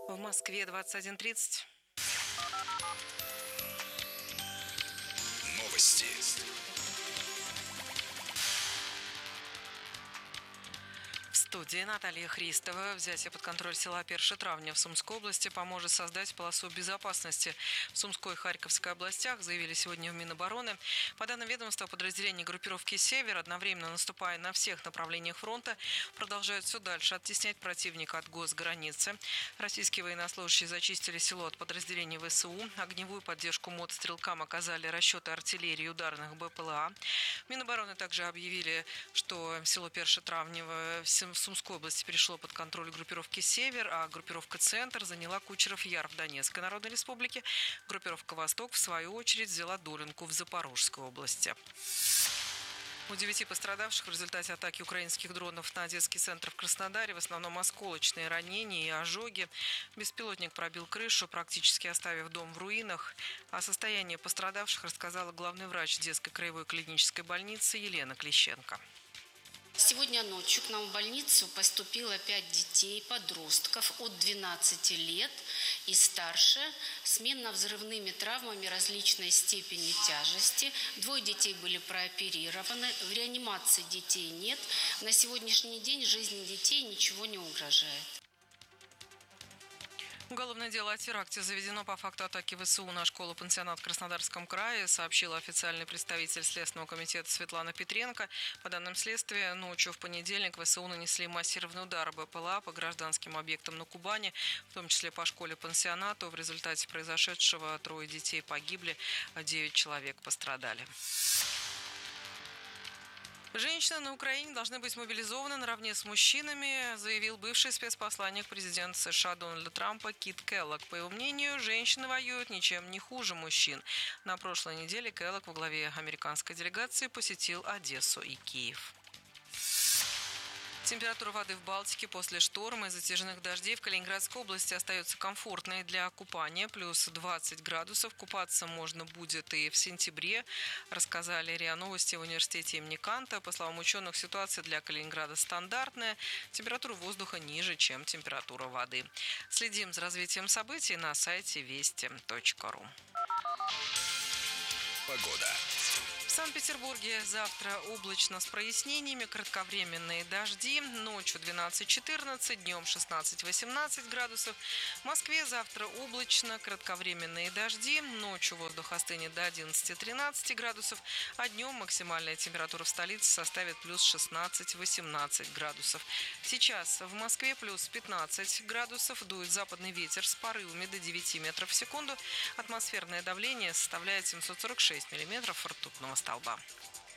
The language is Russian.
В Москве 21:30. Новости. В студии Наталья Христова. Взятие под контроль села Перши-Травня в Сумской области поможет создать полосу безопасности. В Сумской и Харьковской областях заявили сегодня в Минобороны. По данным ведомства, подразделения группировки «Север», одновременно наступая на всех направлениях фронта, продолжают все дальше оттеснять противника от госграницы. Российские военнослужащие зачистили село от подразделений ВСУ. Огневую поддержку мотострелкам оказали расчеты артиллерии и ударных БПЛА. Минобороны также объявили, что село Перши-Травнево в Сумской области перешло под контроль группировки «Север», а группировка «Центр» заняла Кучеров Яр в Донецкой Народной Республике. Группировка «Восток», в свою очередь, взяла Долинку в Запорожской области. У 9 пострадавших в результате атаки украинских дронов на детский центр в Краснодаре в основном осколочные ранения и ожоги. Беспилотник пробил крышу, практически оставив дом в руинах. О состоянии пострадавших рассказала главный врач детской краевой клинической больницы Елена Клещенко. Сегодня ночью к нам в больницу поступило 5 детей, подростков от 12 лет и старше с минно-взрывными травмами различной степени тяжести. 2 детей были прооперированы, в реанимации детей нет. На сегодняшний день жизни детей ничего не угрожает. Уголовное дело о теракте заведено по факту атаки ВСУ на школу-пансионат в Краснодарском крае, сообщила официальный представитель Следственного комитета Светлана Петренко. По данным следствия, ночью в понедельник ВСУ нанесли массированный удар БПЛА по гражданским объектам на Кубани, в том числе по школе-пансионату. В результате произошедшего 3 детей погибли, а 9 человек пострадали. Женщины на Украине должны быть мобилизованы наравне с мужчинами, заявил бывший спецпосланник президента США Дональда Трампа Кит Келлог. По его мнению, женщины воюют ничем не хуже мужчин. На прошлой неделе Келлог во главе американской делегации посетил Одессу и Киев. Температура воды в Балтике после шторма и затяжных дождей в Калининградской области остается комфортной для купания, плюс 20 градусов. Купаться можно будет и в сентябре, рассказали РИА Новости в университете имени Канта. По словам ученых, ситуация для Калининграда стандартная. Температура воздуха ниже, чем температура воды. Следим за развитием событий на сайте вести.ру. Погода. В Санкт-Петербурге завтра облачно с прояснениями, кратковременные дожди, ночью 12-14, днем 16-18 градусов. В Москве завтра облачно, кратковременные дожди, ночью воздух остынет до 11-13 градусов, а днем максимальная температура в столице составит плюс 16-18 градусов. Сейчас в Москве плюс 15 градусов, дует западный ветер с порывами до 9 метров в секунду, атмосферное давление составляет 746 миллиметров ртутного столба.